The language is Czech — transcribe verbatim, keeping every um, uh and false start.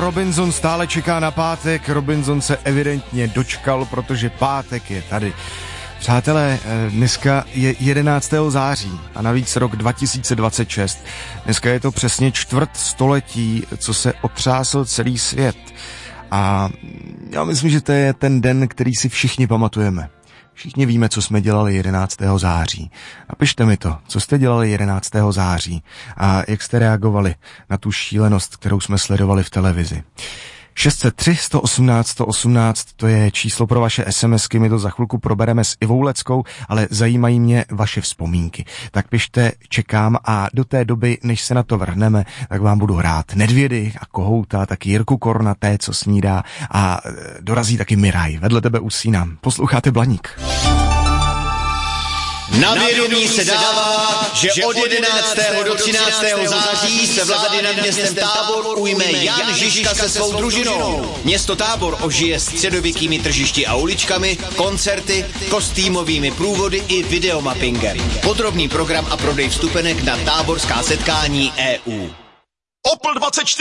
Robinson stále čeká na pátek. Robinson se evidentně dočkal, protože pátek je tady. Přátelé, dneska je jedenáctého září a navíc rok dva tisíce dvacet šest. Dneska je to přesně čtvrt století, co se otřásl celý svět. A já myslím, že to je ten den, který si všichni pamatujeme. Všichni víme, co jsme dělali jedenáctého září. Napište mi to, co jste dělali jedenáctého září a jak jste reagovali na tu šílenost, kterou jsme sledovali v televizi. šest set tři, sto osmnáct, sto osmnáct, to je číslo pro vaše SMSky, my to za chvilku probereme s Ivou Leckou, ale zajímají mě vaše vzpomínky. Tak pište, čekám a do té doby, než se na to vrhneme, tak vám budu hrát Nedvědy a Kohouta, taky Jirku Kornaté, co snídá a dorazí taky Miraj, vedle tebe usínám. Posloucháte Blaník. Na vědomí se dává, že od jedenáctého do třináctého září se vlády nad městem Tábor ujme Jan Žižka se svou družinou. Město Tábor ožije středověkými tržišti a uličkami, koncerty, kostýmovými průvody i videomappingem. Podrobný program a prodej vstupenek na táborská setkání E U. Opel dvacet čtyři